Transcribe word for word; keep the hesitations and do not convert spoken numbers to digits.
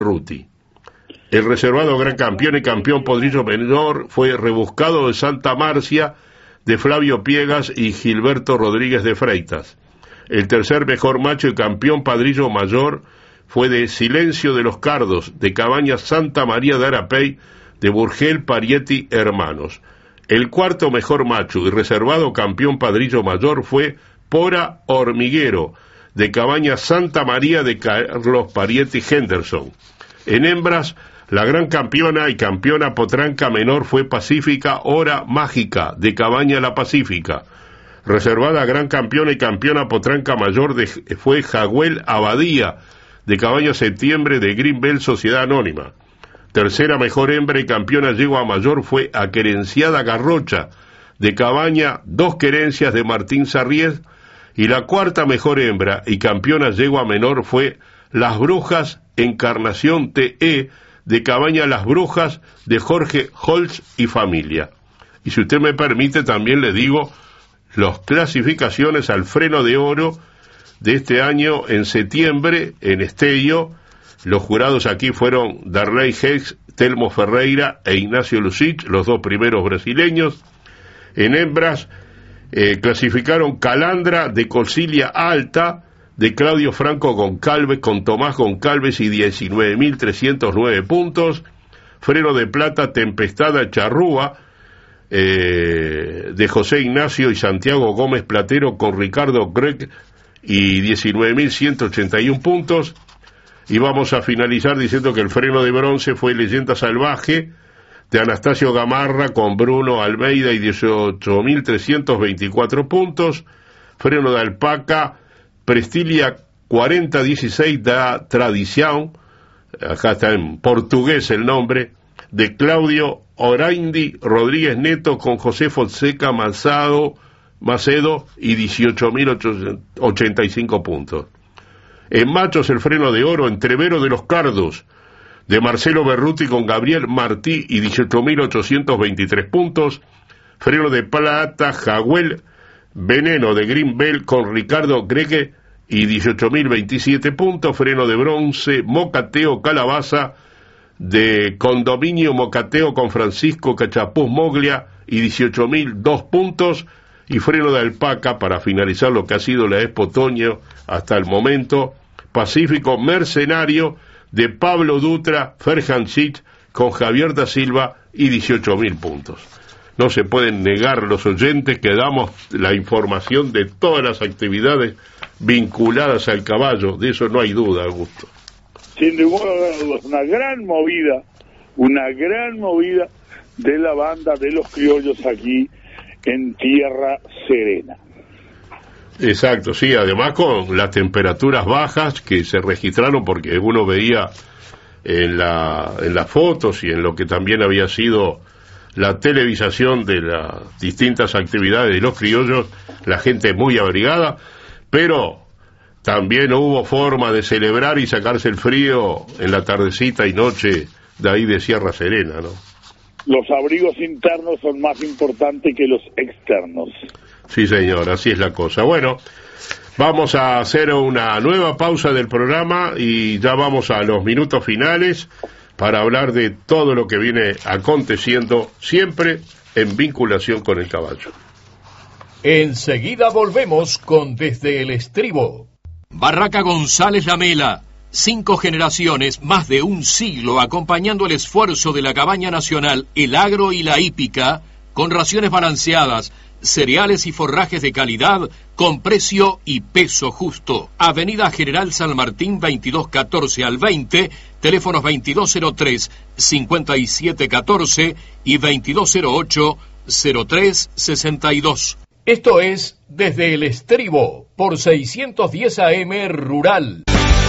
Ruti. El reservado Gran Campeón y Campeón Potrillo Menor fue Rebuscado de Santa Marcia, de Flavio Piegas y Gilberto Rodríguez de Freitas. El tercer mejor macho y campeón Padrillo Mayor fue de Silencio de los Cardos, de Cabañas Santa María de Arapey, de Burgel Parietti Hermanos. El cuarto mejor macho y reservado campeón Padrillo Mayor fue Pora Hormiguero, de Cabañas Santa María de Carlos Parietti Henderson. En hembras, la gran campeona y campeona potranca menor fue Pacífica Hora Mágica, de Cabaña La Pacífica. Reservada gran campeona y campeona potranca mayor de, fue Jagüel Abadía, de Cabaña Septiembre, de Greenbelt Sociedad Anónima. Tercera mejor hembra y campeona yegua mayor fue Aquerenciada Garrocha, de Cabaña Dos Querencias, de Martín Sarriés. Y la cuarta mejor hembra y campeona yegua menor fue Las Brujas Encarnación T E, de Cabaña Las Brujas, de Jorge Holtz y familia. Y si usted me permite, también le digo las clasificaciones al freno de oro de este año en septiembre en Estello. Los jurados aquí fueron Darley Hex, Telmo Ferreira e Ignacio Lucich, los dos primeros brasileños. En hembras eh, clasificaron Calandra de Cocilia Alta, de Claudio Franco Goncalves, con Tomás Goncalves y diecinueve mil trescientos nueve puntos. Freno de plata Tempestada Charrúa, eh, de José Ignacio y Santiago Gómez Platero, con Ricardo Greg y diecinueve mil ciento ochenta y uno puntos. Y vamos a finalizar diciendo que el freno de bronce fue Leyenda Salvaje, de Anastasio Gamarra, con Bruno Almeida y dieciocho mil trescientos veinticuatro puntos. Freno de alpaca Prestilia cuarenta dieciséis da Tradición, acá está en portugués el nombre, de Claudio Oraindi Rodríguez Neto, con José Fonseca Macedo, Macedo y dieciocho mil ochenta y cinco puntos. En machos, el freno de oro Entrevero de los Cardos, de Marcelo Berruti, con Gabriel Martí y dieciocho mil ochocientos veintitrés puntos. Freno de plata Jagüel Veneno, de Greenbelt, con Ricardo Greque y dieciocho mil veintisiete puntos. Freno de bronce Mocateo Calabaza, de Condominio Mocateo, con Francisco Cachapuz Moglia y dieciocho mil dos puntos. Y freno de alpaca, para finalizar lo que ha sido la Expo Otoño hasta el momento, Pacífico Mercenario, de Pablo Dutra Ferjancic, con Javier da Silva y dieciocho mil puntos. No se pueden negar los oyentes que damos la información de todas las actividades vinculadas al caballo, de eso no hay duda, Augusto. Sin ninguna duda, una gran movida, una gran movida de la banda de los criollos aquí en Tierra Serena. Exacto, sí, además con las temperaturas bajas que se registraron, porque uno veía en la en las fotos y en lo que también había sido la televisación de las distintas actividades de los criollos, la gente muy abrigada, pero también hubo forma de celebrar y sacarse el frío en la tardecita y noche de ahí de Sierra Serena, ¿no? Los abrigos internos son más importantes que los externos. Sí, señor, así es la cosa. Bueno, vamos a hacer una nueva pausa del programa y ya vamos a los minutos finales para hablar de todo lo que viene aconteciendo, siempre en vinculación con el caballo. Enseguida volvemos con Desde el Estribo. Barraca González Lamela. Cinco generaciones, más de un siglo, acompañando el esfuerzo de la cabaña nacional, el agro y la hípica, con raciones balanceadas, cereales y forrajes de calidad, con precio y peso justo. Avenida General San Martín, veintidós catorce al veinte, teléfonos veintidós cero tres, cincuenta y siete catorce y veintidós cero ocho, cero tres sesenta y dos. Esto es Desde el Estribo, por seiscientos diez A M Rural.